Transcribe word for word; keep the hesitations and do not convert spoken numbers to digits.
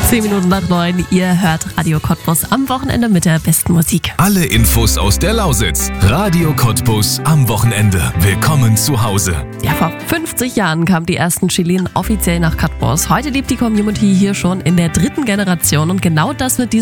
Zehn Minuten nach neun, ihr hört Radio Cottbus am Wochenende mit der besten Musik. Alle Infos aus der Lausitz. Radio Cottbus am Wochenende. Willkommen zu Hause. Ja, vor fünfzig Jahren kamen die ersten Chilenen offiziell nach Cottbus. Heute lebt die Community hier schon in der dritten Generation und genau das wird diese